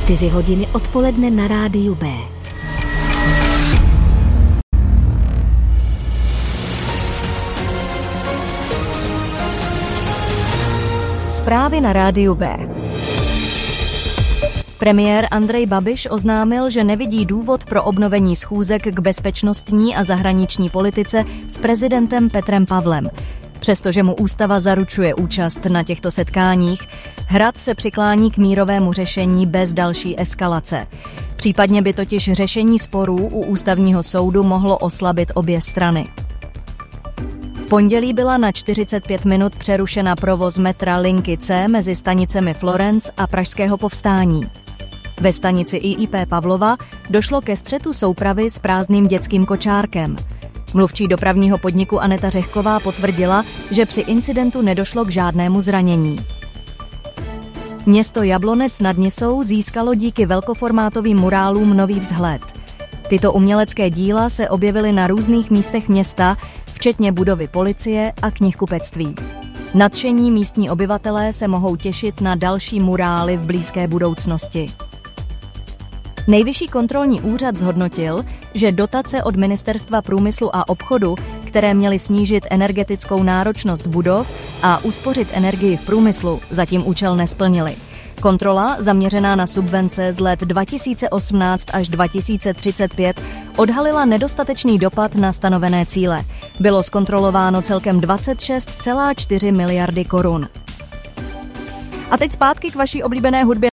4 hodiny odpoledne na rádiu B. Zprávy na rádiu B. Premiér Andrej Babiš oznámil, že nevidí důvod pro obnovení schůzek k bezpečnostní a zahraniční politice s prezidentem Petrem Pavlem. Přestože mu ústava zaručuje účast na těchto setkáních, Hrad se přiklání k mírovému řešení bez další eskalace. Případně by totiž řešení sporů u ústavního soudu mohlo oslabit obě strany. V pondělí byla na 45 minut přerušena provoz metra linky C mezi stanicemi Florence a Pražského Povstání. Ve stanici IIP Pavlova došlo ke střetu soupravy s prázdným dětským kočárkem. Mluvčí dopravního podniku Aneta Řehková potvrdila, že při incidentu nedošlo k žádnému zranění. Město Jablonec nad Nisou získalo díky velkoformátovým murálům nový vzhled. Tyto umělecké díla se objevily na různých místech města, včetně budovy policie a knihkupectví. Nadšení místní obyvatelé se mohou těšit na další murály v blízké budoucnosti. Nejvyšší kontrolní úřad zhodnotil, že dotace od Ministerstva průmyslu a obchodu, které měly snížit energetickou náročnost budov a uspořit energii v průmyslu, zatím účel nesplnily. Kontrola, zaměřená na subvence z let 2018 až 2035, odhalila nedostatečný dopad na stanovené cíle. Bylo zkontrolováno celkem 26,4 miliardy korun. A teď zpátky k vaší oblíbené hudbě.